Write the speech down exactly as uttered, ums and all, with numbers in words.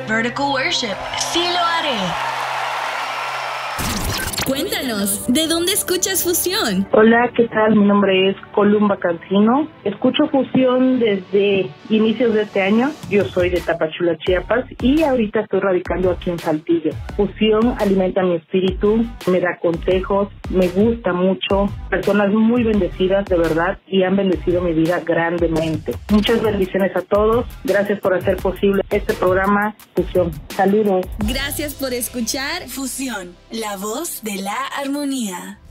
Vertical Worship. Sí lo haré. Cuéntanos, ¿de dónde escuchas Fusión? Hola, ¿qué tal? Mi nombre es Columba Cancino. Escucho Fusión desde inicios de este año. Yo soy de Tapachula, Chiapas, y ahorita estoy radicando aquí en Saltillo. Fusión alimenta mi espíritu, me da consejos, me gusta mucho. Personas muy bendecidas, de verdad, y han bendecido mi vida grandemente. Muchas bendiciones a todos. Gracias por hacer posible este programa Fusión. Saludos. Gracias por escuchar Fusión, la voz de la armonía.